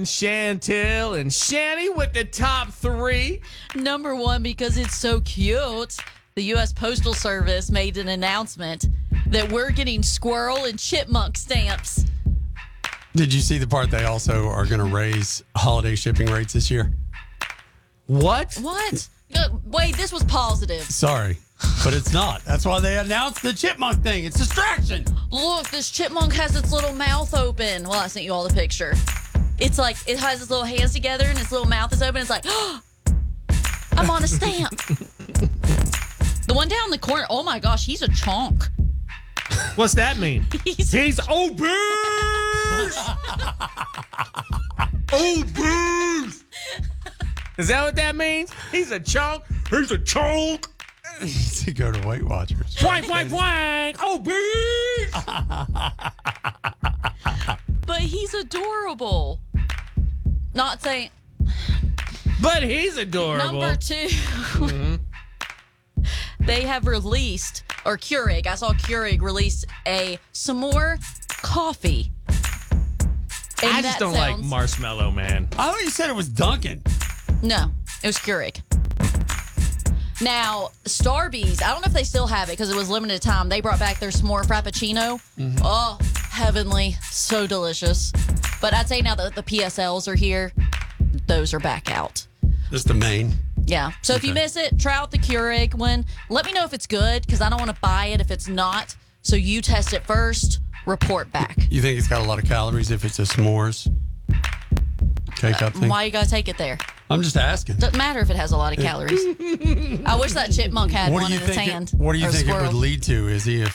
Chantel and Shanny with the top three. Number one, because it's so cute, the U.S. Postal Service made an announcement that we're getting squirrel and chipmunk stamps. Did you see the part they also are going to raise holiday shipping rates this year? What? What? Wait, this was positive. Sorry, but it's not. That's why they announced the chipmunk thing. It's distraction. Look, this chipmunk has its little mouth open. Well, I sent you all the picture. It's like it has its little hands together and its little mouth is open. It's like, oh, I'm on a stamp. The one down the corner, oh my gosh, he's a chonk. What's that mean? He's obese. Obese. Is that what that means? He's a chunk. He's a chunk. To go to Weight Watchers. Wank, wank, wank. Obese. but he's adorable. Not saying. But he's adorable. Number two, they have released, or Keurig, I saw Keurig release some more coffee. And I just that don't like sounds- marshmallow, man. I thought you said it was Dunkin'. No, it was Keurig. Now, Starbucks, I don't know if they still have it because it was limited time. They brought back their s'more frappuccino. Oh, heavenly. So delicious. But I'd say now that the PSLs are here, those are back out. Just the main. Yeah. So if you miss it, try out the Keurig one. Let me know if it's good because I don't want to buy it if it's not. So you test it first, report back. You think it's got a lot of calories if it's a s'mores K-cup thing? Why you got to take it there? I'm just asking. Doesn't matter if it has a lot of calories. I wish that chipmunk had one in its hand. What do you or think it squirrel. would lead to? Is he a